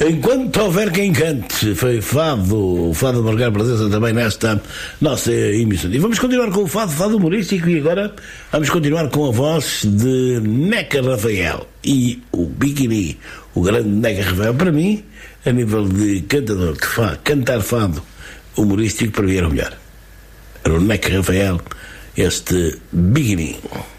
Enquanto houver quem cante, foi o fado marcar presença também nesta nossa emissão. E vamos continuar com o fado humorístico, e agora vamos continuar com a voz de Neca Rafael e o Bikini, o grande Neca Rafael. Para mim, a nível de cantador, cantar fado humorístico, para mim era o melhor. Era o Neca Rafael, este Bikini.